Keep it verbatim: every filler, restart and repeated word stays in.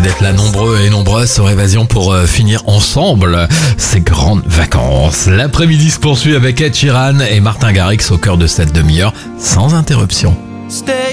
d'être là nombreux et nombreuses sur Évasion pour euh, finir ensemble ces grandes vacances. L'après-midi se poursuit avec Ed Sheeran et Martin Garrix au cœur de cette demi-heure sans interruption.